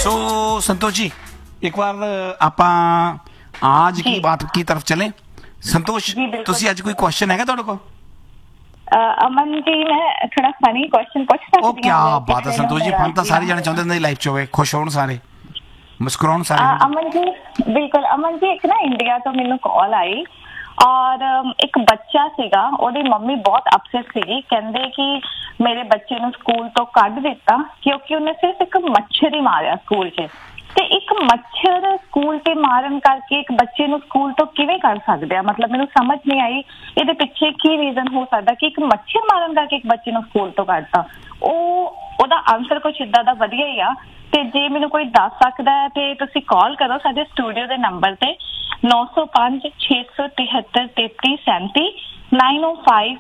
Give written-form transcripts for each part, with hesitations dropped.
सो संतोष जी एक बार ਆਪਾਂ आज की बात की तरफ चलें। संतोष ਤੁਸੀਂ ਅੱਜ ਕੋਈ क्वेश्चन ਹੈਗਾ ਤੁਹਾਡੇ ਕੋਲ? अमन जी मैं थोड़ा फनी क्वेश्चन पूछ सकती हूँ? ਉਹ क्या बात है संतोष जी, फन ਤਾਂ ਸਾਰੇ ਜਾਣੇ ਚਾਹੁੰਦੇ ਨੇ ਲਾਈਫ 'ਚ ਹੋਵੇ, ਖੁਸ਼ ਹੋਣ ਸਾਰੇ, ਮੁਸਕਰਾਉਣ ਸਾਰੇ। अमन जी बिल्कुल, अमन जी एक ना इंडिया तो मैनू कॉल आई और एक बच्चा सीगा, ਉਹਦੀ ਮੰਮੀ ਬਹੁਤ ਅਪਸੈਟ ਸੀਗੀ, ਕਹਿੰਦੇ ਕਿ ਮੇਰੇ ਬੱਚੇ ਨੂੰ ਸਕੂਲ ਤੋਂ ਕੱਢ ਦਿੱਤਾ ਕਿਉਂਕਿ ਉਹਨੇ ਸਿਰਫ ਇੱਕ ਮੱਛਰ ਹੀ ਮਾਰਿਆ ਸਕੂਲ 'ਚ। ਤੇ ਇੱਕ ਮੱਛਰ ਸਕੂਲ ਤੇ ਮਾਰਨ ਕਰਕੇ ਇੱਕ ਬੱਚੇ ਨੂੰ ਸਕੂਲ ਤੋਂ ਕਿਵੇਂ ਕੱਢ ਸਕਦੇ ਆ? ਮਤਲਬ ਮੈਨੂੰ ਸਮਝ ਨਹੀਂ ਆਈ ਇਹਦੇ ਪਿੱਛੇ ਕੀ ਰੀਜ਼ਨ ਹੋ ਸਕਦਾ ਕਿ ਇੱਕ ਮੱਛਰ ਮਾਰਨ ਕਰਕੇ ਇੱਕ ਬੱਚੇ ਨੂੰ ਸਕੂਲ ਤੋਂ ਕੱਢਤਾ। ਉਹਦਾ ਆਨਸਰ ਕੁਛ ਇੱਦਾਂ ਦਾ ਵਧੀਆ ਹੀ ਆ, ਤੇ ਜੇ ਮੈਨੂੰ ਕੋਈ ਦੱਸ ਸਕਦਾ ਹੈ ਤੇ ਤੁਸੀਂ ਕਾਲ ਕਰੋ ਸਾਡੇ ਸਟੂਡੀਓ ਦੇ ਨੰਬਰ ਤੇ 905 673 3337 905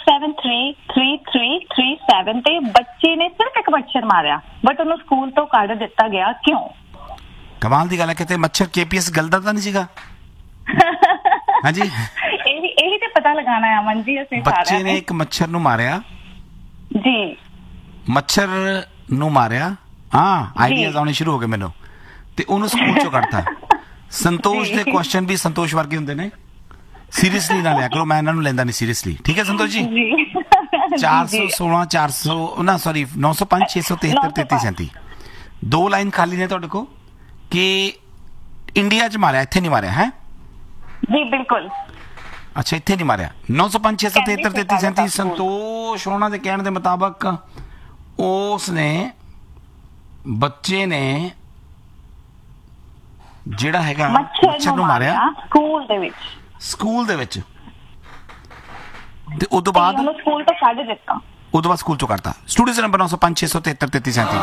6733337 ਤੇ। ਬੱਚੇ ਨੇ ਸਿਰਫ ਇੱਕ ਮੱਛਰ ਮਾਰਿਆ ਬਟ ਉਹਨੂੰ ਸਕੂਲ ਤੋਂ ਕੱਢ ਦਿੱਤਾ ਗਿਆ, ਕਿਉਂ? ਕਮਾਲ ਦੀ ਗੱਲ ਹੈ, ਕਿਤੇ ਮੱਛਰ KPS ਗਲਦਾ ਤਾਂ ਨਹੀਂ ਸੀਗਾ? ਹਾਂਜੀ ਇਹੀ ਤੇ ਪਤਾ ਲਗਾਣਾ ਹੈ ਅਮਨ ਜੀ ਅਸੀਂ ਸਾਰਿਆਂ ਬੱਚੇ ਨੇ ਇੱਕ ਮੱਛਰ ਨੂੰ ਮਾਰਿਆ ਜੀ, ਮੱਛਰ ਨੂੰ ਮਾਰਿਆ, ਹਾਂ ਆਈਡੀਆਜ਼ ਆਉਣੇ ਸ਼ੁਰੂ ਹੋ ਗਏ ਮੈਨੂੰ, ਤੇ ਉਹਨੂੰ ਸਕੂਲ ਚੋਂ ਕੱਢਤਾ। ਸੰਤੋਸ਼ ਦੇ ਕੁਐਸਚਨ ਵੀ ਸੰਤੋਸ਼ ਵਰਗੇ ਹੁੰਦੇ ਨੇ, ਸੀਰੀਅਸਲੀ ਨਾ ਲਿਆ ਕਰੋ, ਮੈਂ ਇਹਨਾਂ ਨੂੰ ਲੈਂਦਾ ਨਹੀਂ ਸੀਰੀਅਸਲੀ, ਠੀਕ ਹੈ ਸੰਤੋਸ਼ ਜੀ? 416 400 ਨਾ ਸੌਰੀ 905 673 3337 ਦੋ ਲਾਈਨ ਖਾਲੀ ਨੇ ਤੁਹਾਡੇ ਕੋਲ ਕਿ ਇੰਡੀਆ 'ਚ ਮਾਰਿਆ, ਇੱਥੇ ਨਹੀਂ ਮਾਰਿਆ ਹੈ? ਜੀ ਬਿਲਕੁਲ। ਅੱਛਾ ਇੱਥੇ ਨਹੀਂ ਮਾਰਿਆ। 905 673 3337 ਸੰਤੋਸ਼ ਹੋਣਾ ਦੇ ਕਹਿਣ ਦੇ ਮੁਤਾਬਕ ਉਸ ਨੇ ਬੱਚੇ ਨੇ ਜਿਹੜਾ ਹੈਗਾ ਮੱਛਰ ਨੂੰ ਮਾਰਿਆ ਸਕੂਲ ਦੇ ਵਿੱਚ, ਤੇ ਉਦੋਂ ਬਾਅਦ ਸਕੂਲ ਤੋਂ ਕੱਢ ਦਿੱਤਾ, ਉਦੋਂ ਬਾਅਦ ਸਕੂਲ ਚੋਂ ਕੱਢਤਾ। ਸਟੂਡੀਓ ਦੇ ਨੰਬਰ 905 673 3337।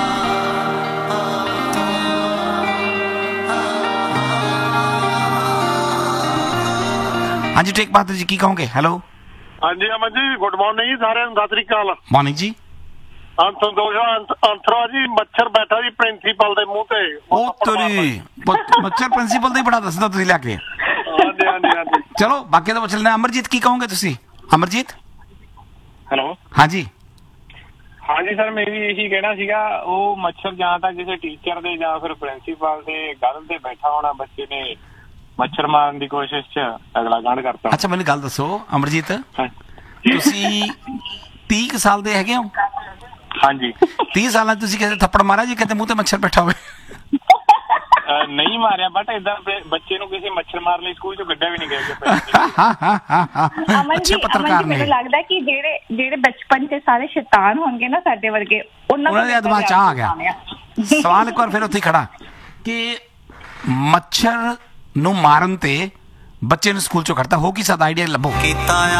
ਹਾਂਜੀ ਟੇਕ ਬਾਤ ਜੀ, ਕੀ ਕਹੋਗੇ? ਹੈਲੋ ਹਾਂਜੀ ਅਮਨ ਜੀ, ਗੁੱਡ ਮਾਰਨਿੰਗ ਜੀ ਸਾਰਿਆਂ ਨੂੰ, ਸਤਿ ਸ੍ਰੀ ਅਕਾਲ। ਮਾਰਨਿੰਗ ਜੀ। ਸੰਤੋਸ਼ ਅੰਤਰਾ ਜੀ, ਮੱਛਰ ਬੈਠਾ ਜੀ ਪ੍ਰਿੰਸੀਪਲ ਦੇ ਮੂੰਹ ਤੇ। ਉਹ ਤੇਰੀ ਮੱਛਰ ਪ੍ਰਿੰਸੀਪਲ ਦਾ ਹੀ ਬੜਾ ਦੱਸਦਾ ਤੁਸੀਂ ਲਿਆ ਕੇ। ਹਾਂਜੀ ਹਾਂਜੀ ਹਾਂਜੀ ਚਲੋ ਬਾਕੀ ਤਾਂ ਪੁੱਛ ਲੈਣਾ। ਅਮਰਜੀਤ ਕੀ ਕਹੋਗੇ ਤੁਸੀਂ? ਅਮਰਜੀਤ ਹੈਲੋ ਹਾਂਜੀ। ਹਾਂਜੀ ਸਰ, ਮੈਂ ਵੀ ਇਹੀ ਕਹਿਣਾ ਸੀਗਾ, ਉਹ ਮੱਛਰ ਜਾਂ ਤਾਂ ਕਿਸੇ ਟੀਚਰ ਦੇ ਜਾਂ ਫਿਰ ਪ੍ਰਿੰਸੀਪਲ ਦੇ ਗੱਲ ਤੇ ਬੈਠਾ ਹੋਣਾ, ਬੱਚੇ ਨੇ ਮੱਛਰ ਮਾਰਨ ਦੀ ਕੋਸ਼ਿਸ਼ 'ਚ ਅਗਲਾ ਕਾਂਡ ਕਰਤਾ। ਅੱਛਾ ਮੈਨੂੰ ਗੱਲ ਦੱਸੋ ਅਮਰਜੀਤ, ਤੁਸੀਂ 30 ਸਾਲ ਦੇ ਹੈਗੇ ਹੋ? ਹਾਂਜੀ। 30 ਸਾਲਾਂ 'ਚ ਤੁਸੀਂ ਕਿਸੇ ਥੱਪੜ ਮਾਰਿਆ ਜੀ ਕਿਤੇ ਮੂੰਹ ਤੇ ਮੱਛਰ ਬੈਠਾ ਹੋਵੇ? ਨਹੀਂ ਮਾਰਿਆ, ਬਟ ਏਦਾਂ ਬੱਚੇ ਨੂੰ ਕਿਸੇ ਮੱਛਰ ਮਾਰਨ ਲਈ ਸਕੂਲ 'ਚੋਂ ਕੱਢਿਆ ਵੀ ਨਹੀਂ ਗਿਆ। ਅਮਨ ਜੀ ਮੈਨੂੰ ਲੱਗਦਾ ਕਿ ਜਿਹੜੇ ਬਚਪਨ 'ਚ ਸਾਰੇ ਸ਼ੈਤਾਨ ਹੋਣਗੇ ਨਾ ਸਾਡੇ ਵਰਗੇ, ਉਹਨਾਂ ਦੇ ਦਿਮਾਗ 'ਚ ਆ ਗਿਆ ਸਵਾਲ। ਇੱਕ ਵਾਰ ਫਿਰ ਉੱਥੇ ਖੜਾ ਕਿ ਮੱਛਰ ਨੂੰ ਮਾਰਨ ਤੇ ਬੱਚੇ ਨੂੰ ਸਕੂਲ 'ਚੋਂ ਕੱਢਤਾ, ਹੋ ਕੀ ਸਕਦਾ? ਆਈਡੀਆ ਲੱਭੋ।